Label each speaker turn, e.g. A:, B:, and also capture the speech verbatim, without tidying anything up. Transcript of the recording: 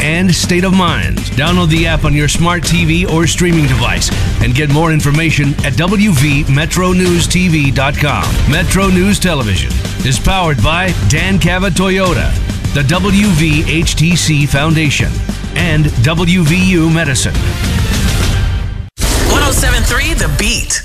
A: and state of mind. Download the app on your smart T V or streaming device and get more information at w v metro news t v dot com. Metro News Television is powered by Dan Cava Toyota, the W V H T C Foundation, and W V U Medicine.
B: one oh seven point three The Beat.